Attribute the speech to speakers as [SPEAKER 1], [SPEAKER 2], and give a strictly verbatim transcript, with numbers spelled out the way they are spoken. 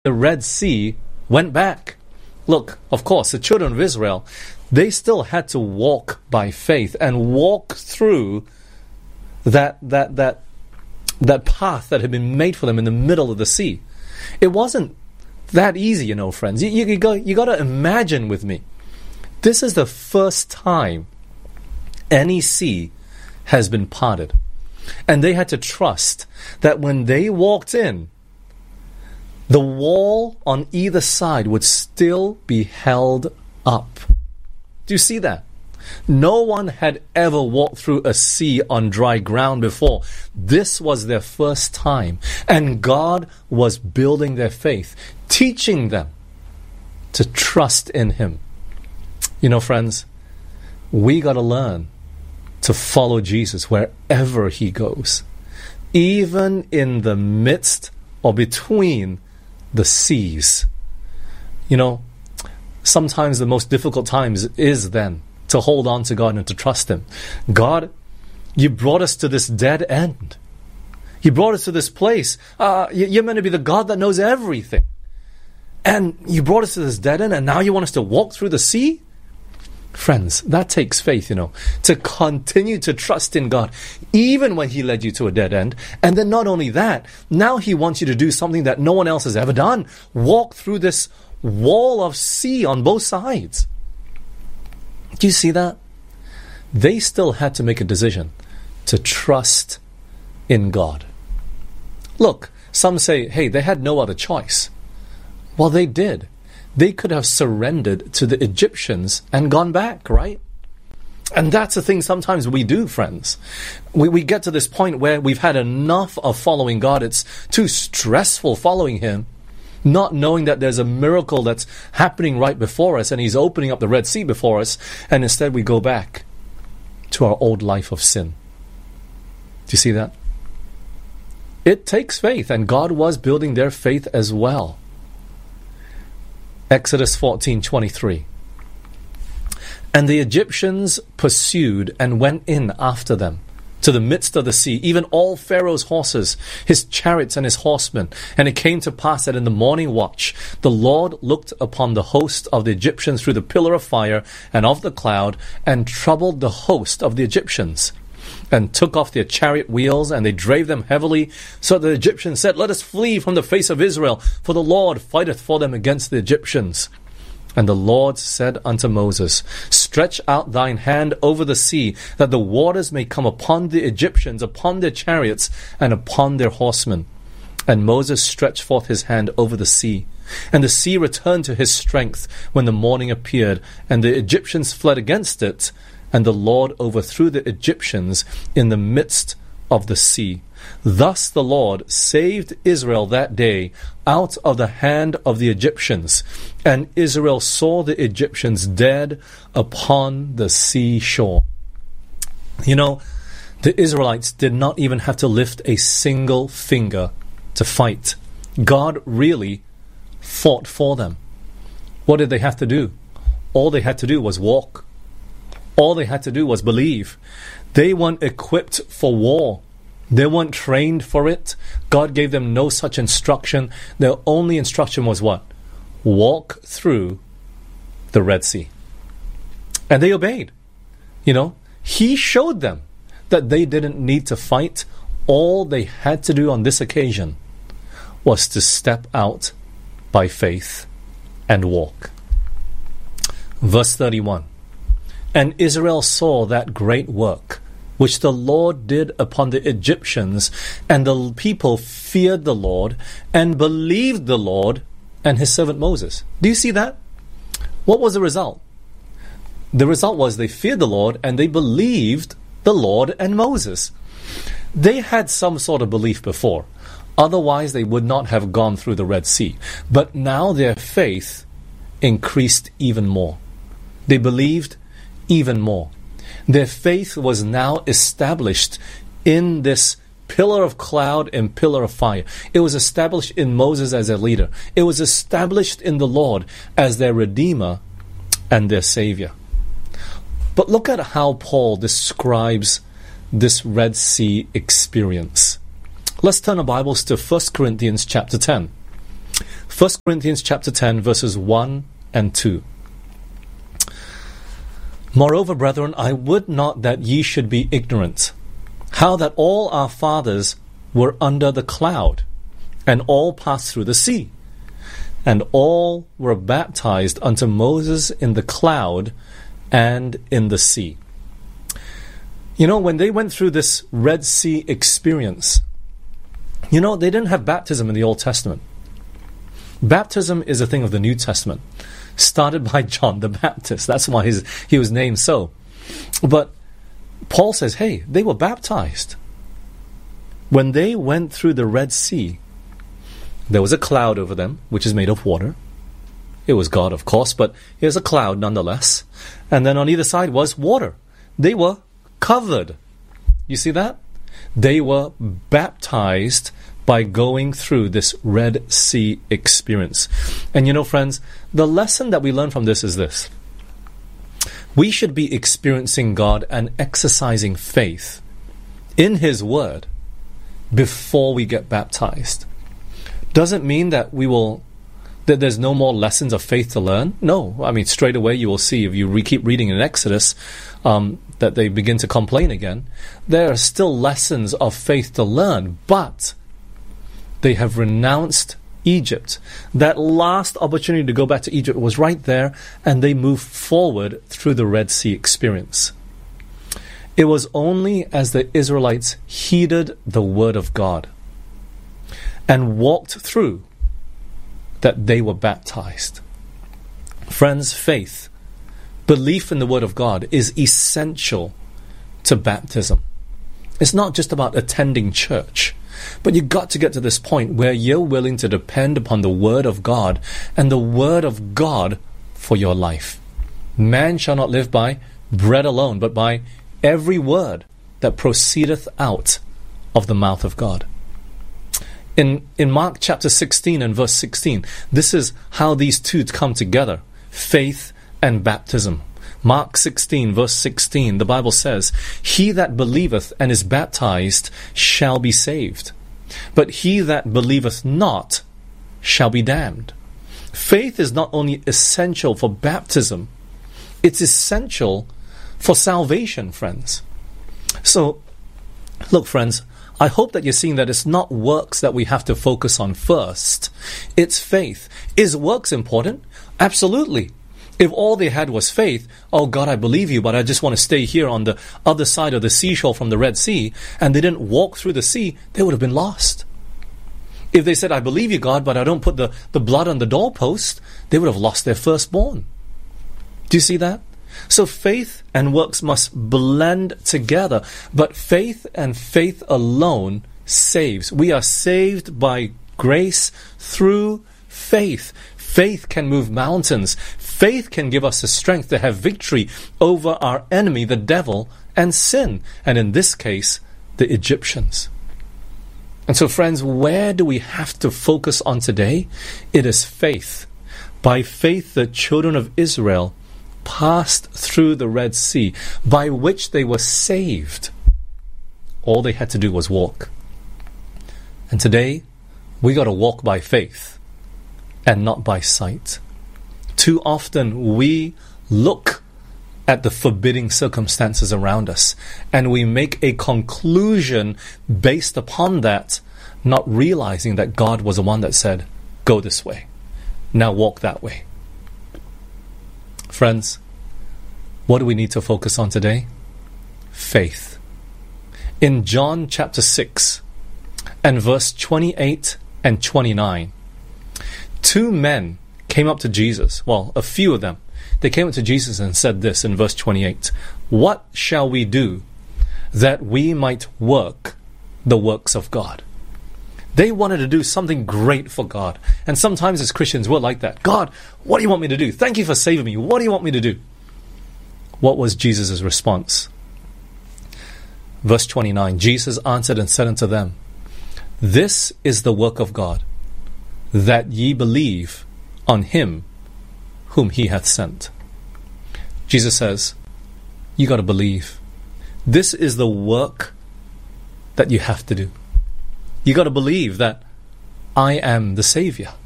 [SPEAKER 1] the Red Sea went back. Look, of course, the children of Israel, they still had to walk by faith and walk through that that that that path that had been made for them in the middle of the sea. It wasn't that easy, you know, friends. You, you, you got you got to imagine with me. This is the first time any sea has been parted, and they had to trust that when they walked in, the wall on either side would still be held up. Do you see that? No one had ever walked through a sea on dry ground before. This was their first time. And God was building their faith, teaching them to trust in Him. You know, friends, we got to learn to follow Jesus wherever He goes, even in the midst or between the seas. You know, sometimes the most difficult times is then to hold on to God and to trust Him. God, you brought us to this dead end. You brought us to this place. Uh, you're meant to be the God that knows everything. And you brought us to this dead end, and now you want us to walk through the sea? Friends, that takes faith, you know, to continue to trust in God, even when He led you to a dead end. And then not only that, now He wants you to do something that no one else has ever done. Walk through this wall of sea on both sides. Do you see that? They still had to make a decision to trust in God. Look, some say, hey, they had no other choice. Well, they did. They could have surrendered to the Egyptians and gone back, right? And that's the thing sometimes we do, friends. We, we get to this point where we've had enough of following God. It's too stressful following Him, not knowing that there's a miracle that's happening right before us and He's opening up the Red Sea before us, and instead we go back to our old life of sin. Do you see that? It takes faith, and God was building their faith as well. Exodus fourteen twenty-three. And the Egyptians pursued and went in after them to the midst of the sea, even all Pharaoh's horses, his chariots and his horsemen. And it came to pass that in the morning watch, the Lord looked upon the host of the Egyptians through the pillar of fire and of the cloud, and troubled the host of the Egyptians, and took off their chariot wheels, and they drave them heavily. So the Egyptians said, let us flee from the face of Israel, for the Lord fighteth for them against the Egyptians. And the Lord said unto Moses, stretch out thine hand over the sea, that the waters may come upon the Egyptians, upon their chariots, and upon their horsemen. And Moses stretched forth his hand over the sea. And the sea returned to his strength when the morning appeared, and the Egyptians fled against it. And the Lord overthrew the Egyptians in the midst of the sea. Thus the Lord saved Israel that day out of the hand of the Egyptians. And Israel saw the Egyptians dead upon the sea shore. You know, the Israelites did not even have to lift a single finger to fight. God really fought for them. What did they have to do? All they had to do was walk. All they had to do was believe. They weren't equipped for war. They weren't trained for it. God gave them no such instruction. Their only instruction was what? Walk through the Red Sea. And they obeyed. You know, He showed them that they didn't need to fight. All they had to do on this occasion was to step out by faith and walk. Verse thirty-one. And Israel saw that great work which the Lord did upon the Egyptians, and the people feared the Lord and believed the Lord and His servant Moses. Do you see that? What was the result? The result was they feared the Lord and they believed the Lord and Moses. They had some sort of belief before. Otherwise, they would not have gone through the Red Sea. But now their faith increased even more. They believed even more. Their faith was now established in this pillar of cloud and pillar of fire. It was established in Moses as their leader. It was established in the Lord as their Redeemer and their Savior. But look at how Paul describes this Red Sea experience. Let's turn our Bibles to First Corinthians chapter ten. First Corinthians chapter ten, verses one and two. Moreover, brethren, I would not that ye should be ignorant, how that all our fathers were under the cloud, and all passed through the sea, and all were baptized unto Moses in the cloud and in the sea. You know, when they went through this Red Sea experience, you know, they didn't have baptism in the Old Testament. Baptism is a thing of the New Testament, started by John the Baptist. That's why his, he was named so. But Paul says, hey, they were baptized. When they went through the Red Sea, there was a cloud over them, which is made of water. It was God, of course, but it was a cloud nonetheless. And then on either side was water. They were covered. You see that? They were baptized by going through this Red Sea experience. And you know, friends, the lesson that we learn from this is this. We should be experiencing God and exercising faith in His Word before we get baptized. Doesn't mean that we will, that there's no more lessons of faith to learn. No, I mean, straight away you will see, if you re- keep reading in Exodus, um, that they begin to complain again. There are still lessons of faith to learn, but they have renounced Egypt. That last opportunity to go back to Egypt was right there, and they moved forward through the Red Sea experience. It was only as the Israelites heeded the word of God and walked through that they were baptized. Friends, faith, belief in the word of God is essential to baptism. It's not just about attending church, but you've got to get to this point where you're willing to depend upon the word of God and the word of God for your life. Man shall not live by bread alone, but by every word that proceedeth out of the mouth of God. In, in Mark chapter sixteen and verse sixteen, this is how these two come together, faith and baptism. Mark sixteen, verse sixteen, the Bible says, He that believeth and is baptized shall be saved, but he that believeth not shall be damned. Faith is not only essential for baptism, it's essential for salvation, friends. So, look, friends, I hope that you're seeing that it's not works that we have to focus on first. It's faith. Is works important? Absolutely. If all they had was faith, oh God, I believe you, but I just want to stay here on the other side of the seashore from the Red Sea, and they didn't walk through the sea, they would have been lost. If they said, I believe you, God, but I don't put the, the blood on the doorpost, they would have lost their firstborn. Do you see that? So faith and works must blend together, but faith and faith alone saves. We are saved by grace through faith. Faith can move mountains. Faith can give us the strength to have victory over our enemy, the devil, and sin, and in this case, the Egyptians. And so, friends, where do we have to focus on today? It is faith. By faith, the children of Israel passed through the Red Sea, by which they were saved. All they had to do was walk. And today, we got to walk by faith and not by sight. Too often we look at the forbidding circumstances around us and we make a conclusion based upon that, not realizing that God was the one that said, go this way, now walk that way. Friends, what do we need to focus on today? Faith. In John chapter six and verse twenty-eight and twenty-nine, two men came up to Jesus. Well, a few of them. They came up to Jesus and said this in verse twenty-eight. What shall we do that we might work the works of God? They wanted to do something great for God. And sometimes as Christians, we're like that. God, what do you want me to do? Thank you for saving me. What do you want me to do? What was Jesus' response? Verse twenty-nine, Jesus answered and said unto them, This is the work of God, that ye believe on him whom he hath sent. Jesus says, you got to believe. This is the work that you have to do. You got to believe that I am the Savior.